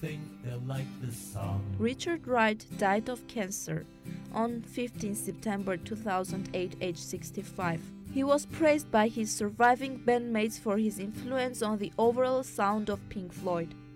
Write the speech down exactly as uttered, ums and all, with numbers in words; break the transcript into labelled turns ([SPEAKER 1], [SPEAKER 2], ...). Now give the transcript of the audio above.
[SPEAKER 1] think they'll like this song.
[SPEAKER 2] Richard Wright died of cancer on fifteenth September two thousand eight, aged sixty-five. He was praised by his surviving bandmates for his influence on the overall sound of Pink Floyd.